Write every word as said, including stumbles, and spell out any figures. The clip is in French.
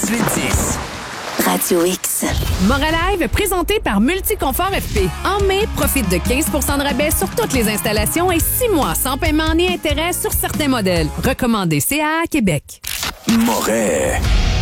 dix-huit dix. Radio X. Moralive, présenté par Multiconfort F P. En mai, profite de quinze pour cent de rabais sur toutes les installations et six mois sans paiement ni intérêt sur certains modèles. Recommandé C A A Québec. Moret.